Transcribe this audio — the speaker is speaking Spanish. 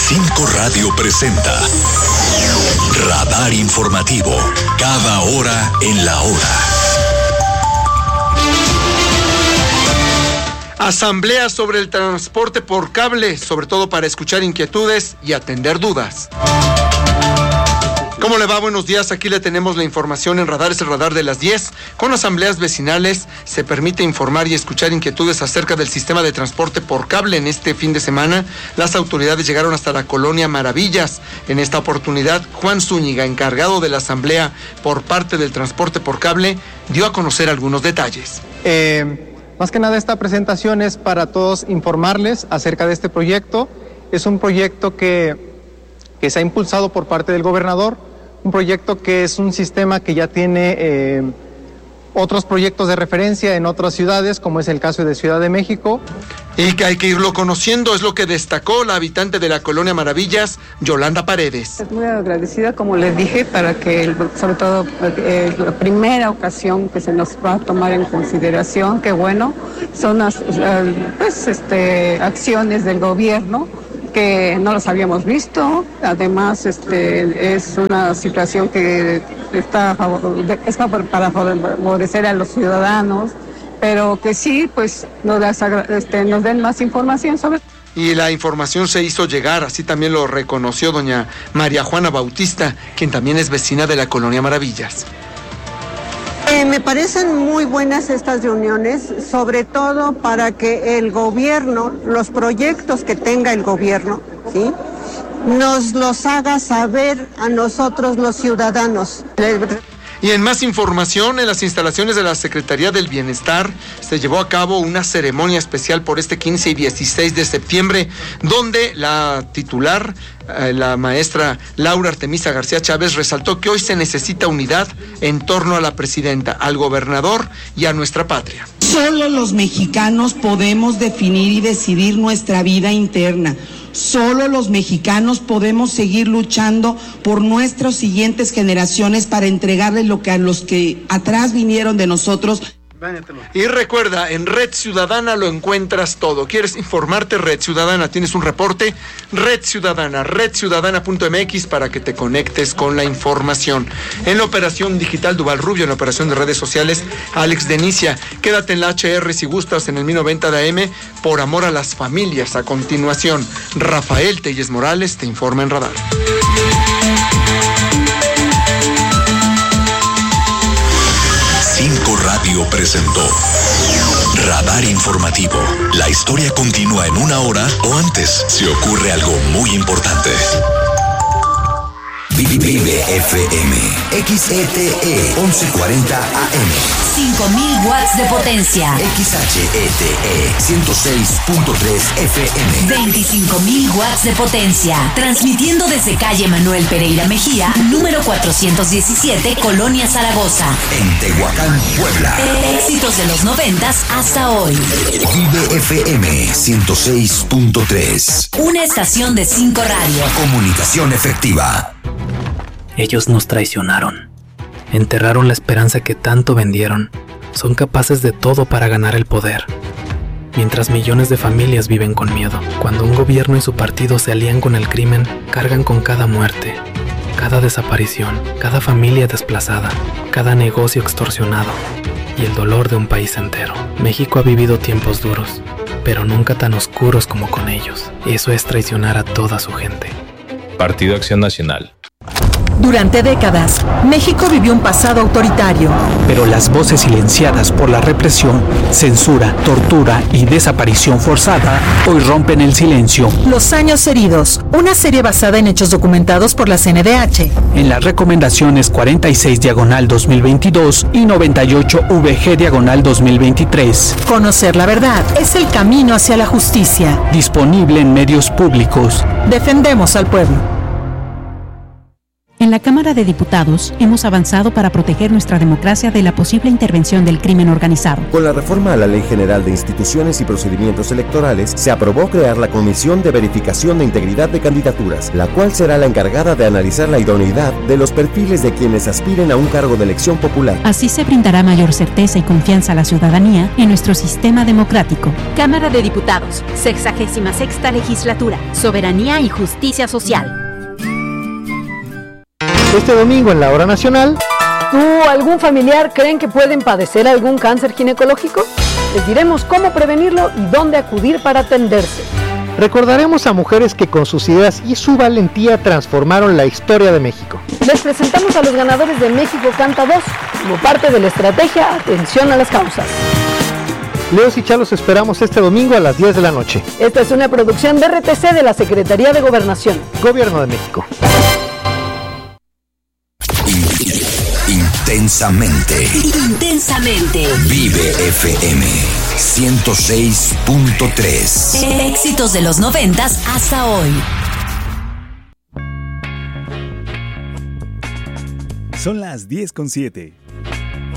5 Radio presenta Radar Informativo, cada hora en la hora. Asamblea sobre el transporte por cable, sobre todo para escuchar inquietudes y atender dudas. ¿Cómo le va? Buenos días, aquí le tenemos la información en Radar, es el Radar de las 10. Con asambleas vecinales se permite informar y escuchar inquietudes acerca del sistema de transporte por cable. En este fin de semana, las autoridades llegaron hasta la colonia Maravillas. En esta oportunidad, Juan Zúñiga, encargado de la asamblea por parte del transporte por cable, dio a conocer algunos detalles. Más que nada, esta presentación es para todos informarles acerca de este proyecto. Es un proyecto que se ha impulsado por parte del gobernador, un proyecto que es un sistema que ya tiene otros proyectos de referencia en otras ciudades, como es el caso de Ciudad de México. Y que hay que irlo conociendo, es lo que destacó la habitante de la colonia Maravillas, Yolanda Paredes. Es muy agradecida, como les dije, para que, sobre todo, la primera ocasión que se nos va a tomar en consideración, que bueno, son acciones del gobierno que no los habíamos visto. Además, es una situación que es para favorecer a los ciudadanos, pero que sí, pues nos den más información sobre. Y la información se hizo llegar, así también lo reconoció doña María Juana Bautista, quien también es vecina de la colonia Maravillas. Me parecen muy buenas estas reuniones, sobre todo para que el gobierno, los proyectos que tenga el gobierno, ¿sí?, nos los haga saber a nosotros los ciudadanos. Y en más información, en las instalaciones de la Secretaría del Bienestar se llevó a cabo una ceremonia especial por este 15 y 16 de septiembre, donde la titular, la maestra Laura Artemisa García Chávez, resaltó que hoy se necesita unidad en torno a la presidenta, al gobernador y a nuestra patria. Solo los mexicanos podemos definir y decidir nuestra vida interna. Solo los mexicanos podemos seguir luchando por nuestras siguientes generaciones para entregarle lo que a los que atrás vinieron de nosotros. Y recuerda, en Red Ciudadana lo encuentras todo. ¿Quieres informarte? Red Ciudadana, ¿tienes un reporte? Red Ciudadana, redciudadana.mx para que te conectes con la información. En la operación digital, Duval Rubio. En la operación de redes sociales, Alex Denicia. Quédate en la HR si gustas en el 1090 de AM, por amor a las familias. A continuación, Rafael Telles Morales te informa en Radar. Radio presentó Radar Informativo. La historia continúa en una hora o antes si ocurre algo muy importante. Vive FM, XETE 1140 AM. 5000 watts de potencia. XHETE 106.3 FM. 25,000 watts de potencia. Transmitiendo desde calle Manuel Pereira Mejía, número 417, Colonia Zaragoza. En Tehuacán, Puebla. Éxitos de los 90s hasta hoy. Vive FM 106.3. Una estación de 5 Radio. Comunicación efectiva. Ellos nos traicionaron. Enterraron la esperanza que tanto vendieron. Son capaces de todo para ganar el poder. Mientras millones de familias viven con miedo. Cuando un gobierno y su partido se alían con el crimen, cargan con cada muerte, cada desaparición, cada familia desplazada, cada negocio extorsionado y el dolor de un país entero. México ha vivido tiempos duros, pero nunca tan oscuros como con ellos. Eso es traicionar a toda su gente. Partido Acción Nacional. Durante décadas, México vivió un pasado autoritario. Pero las voces silenciadas por la represión, censura, tortura y desaparición forzada hoy rompen el silencio. Los años heridos, una serie basada en hechos documentados por la CNDH. En las recomendaciones 46/2022 y 98/VG/2023. Conocer la verdad es el camino hacia la justicia. Disponible en medios públicos. Defendemos al pueblo. En la Cámara de Diputados hemos avanzado para proteger nuestra democracia de la posible intervención del crimen organizado. Con la reforma a la Ley General de Instituciones y Procedimientos Electorales, se aprobó crear la Comisión de Verificación de Integridad de Candidaturas, la cual será la encargada de analizar la idoneidad de los perfiles de quienes aspiren a un cargo de elección popular. Así se brindará mayor certeza y confianza a la ciudadanía en nuestro sistema democrático. Cámara de Diputados, 66ª Legislatura, Soberanía y Justicia Social. Este domingo en la Hora Nacional. ¿Tú o algún familiar creen que pueden padecer algún cáncer ginecológico? Les diremos cómo prevenirlo y dónde acudir para atenderse. Recordaremos a mujeres que con sus ideas y su valentía transformaron la historia de México. Les presentamos a los ganadores de México Canta 2 como parte de la estrategia Atención a las Causas. Leos y Chalos esperamos este domingo a las 10 de la noche. Esta es una producción de RTC de la Secretaría de Gobernación. Gobierno de México. Intensamente. Vive FM 106.3. Éxitos de los 90s hasta hoy. Son las 10:07.